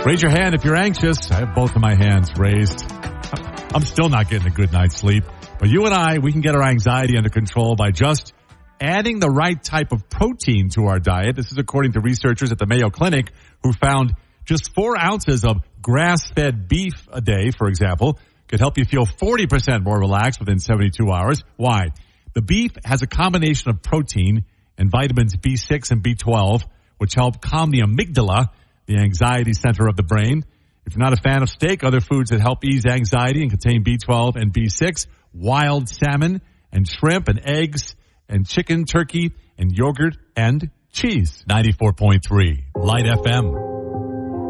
Raise your hand if you're anxious. I have both of my hands raised. I'm still not getting a good night's sleep. But you and I, we can get our anxiety under control by just adding the right type of protein to our diet. This is according to researchers at the Mayo Clinic who found just 4 ounces of grass-fed beef a day, for example, could help you feel 40% more relaxed within 72 hours. Why? The beef has a combination of protein and vitamins B6 and B12, which help calm the amygdala, the anxiety center of the brain. If you're not a fan of steak, other foods that help ease anxiety and contain B12 and B6, wild salmon and shrimp and eggs and chicken, turkey and yogurt and cheese. 94.3 Light FM.